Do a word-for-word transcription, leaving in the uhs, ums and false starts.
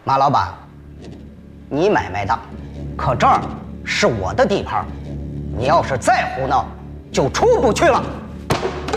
马老板，你买卖大，可这儿是我的地盘，你要是再胡闹，就出不去了。